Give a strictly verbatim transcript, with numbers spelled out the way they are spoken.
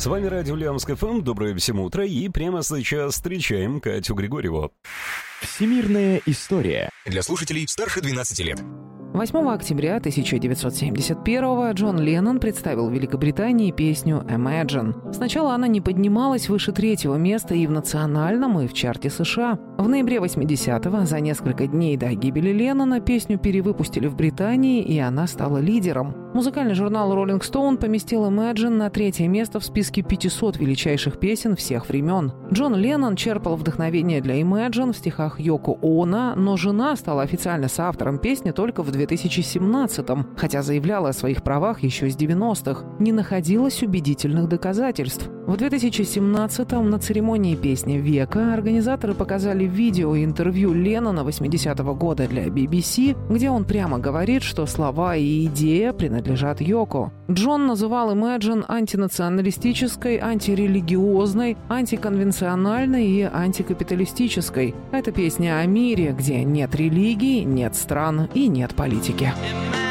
вами радио Ульяновск эф эм. Доброе всем утро. И прямо сейчас встречаем Катю Григорьеву. Всемирная история. Для слушателей старше двенадцати лет. восьмого октября тысяча девятьсот семьдесят первого Джон Леннон представил в Великобритании песню «Imagine». Сначала она не поднималась выше третьего места и в национальном, и в чарте США. В ноябре восьмидесятого, за несколько дней до гибели Леннона, песню перевыпустили в Британии, и она стала лидером. Музыкальный журнал Rolling Stone поместил «Imagine» на третье место в списке пятисот величайших песен всех времен. Джон Леннон черпал вдохновение для «Imagine» в стихах Йоко Оно, но жена стала официально соавтором песни только в две тысячи семнадцатом, хотя заявляла о своих правах еще с девяностых. Не находилось убедительных доказательств. В две тысячи семнадцатом на церемонии «Песни века» организаторы показали видео и интервью Леннона восьмидесятого года для би би си, где он прямо говорит, что слова и идея принадлежат Йоко. Джон называл «Imagine» антинационалистической, антирелигиозной, антиконвенциональной и антикапиталистической. Это песня о мире, где нет религий, нет стран и нет политики.